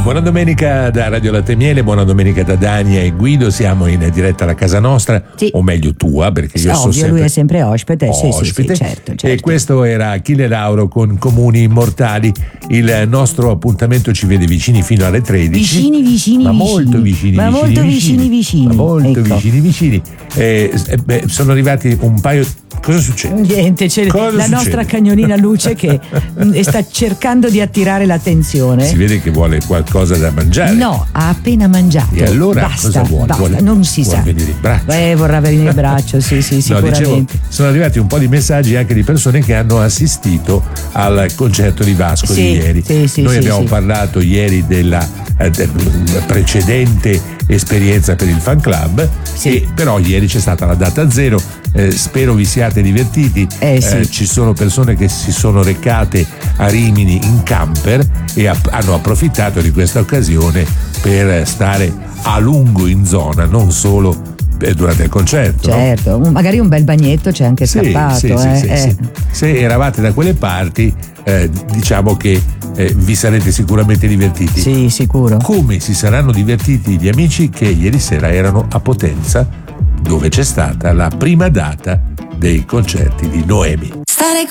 Buona domenica da Radio Latte e Miele, buona domenica da Dania e Guido. Siamo in diretta alla casa nostra, sì, o meglio tua, perché io sono ovvio, sempre lui è sempre ospite. Sì, certo. E questo era Achille Lauro con Comuni Immortali. Il nostro appuntamento ci vede vicini fino alle 13. Vicini, ma molto vicini. Ma molto vicini. Ma molto Ecco. vicini. Sono arrivati un paio. Cosa succede? Niente, c'è la nostra cagnolina Luce che sta cercando di attirare l'attenzione. Si vede che vuole qualcosa da mangiare. No, ha appena mangiato. E allora basta, cosa vuole? Non si vuole sa. venire in braccio. Vorrà venire in braccio, sì, No, sicuramente. dicevo, sono arrivati un po' di messaggi anche di persone che hanno assistito al concerto di Vasco di ieri. Noi abbiamo parlato ieri della precedente esperienza per il fan club, e però ieri c'è stata la data zero. Spero vi siate divertiti. Ci sono persone che si sono recate a Rimini in camper e hanno approfittato di questa occasione per stare a lungo in zona, non solo durante il concerto. Certo, no? Magari un bel bagnetto c'è anche scappato. Sì. Se eravate da quelle parti, diciamo che vi sarete sicuramente divertiti. Sì, sicuro. Come si saranno divertiti gli amici che ieri sera erano a Potenza, dove c'è stata la prima data dei concerti di Noemi.